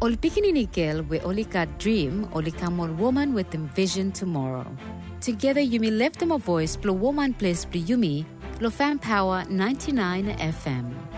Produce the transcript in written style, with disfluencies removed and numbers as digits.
Ol Pikini we olika dream, olika more woman with envision tomorrow. Together you may lift them a voice, blow woman place, yumi, lo fan power 99 FM.